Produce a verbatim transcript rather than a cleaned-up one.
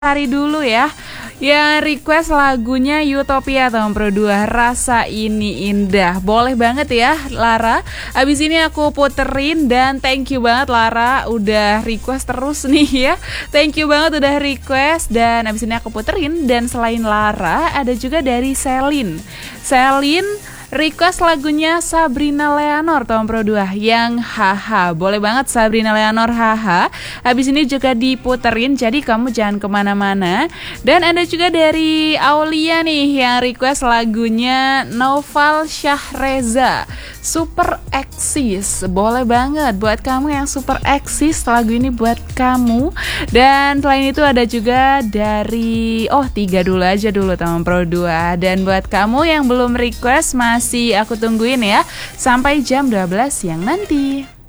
Hari dulu ya, yang request lagunya Utopia tahun Pro dua, Rasa Ini Indah. Boleh banget ya Lara. Abis ini aku puterin dan thank you banget Lara udah request terus nih ya. Thank you banget udah request dan abis ini aku puterin. Dan selain Lara ada juga dari Selin. Selin request lagunya Sabrina Leonor tahun Pro dua yang Haha. Boleh banget Sabrina Leonor Haha. Habis ini juga diputerin, jadi kamu jangan kemana-mana. Dan ada juga dari Aulia nih yang request lagunya Noval Syahreza, Super Eksis. Boleh banget buat kamu yang super eksis, lagu ini buat kamu. Dan selain itu ada juga dari Oh tiga dulu aja dulu tahun Pro dua. Dan buat kamu yang belum request, masih aku tungguin ya sampai jam dua belas siang nanti.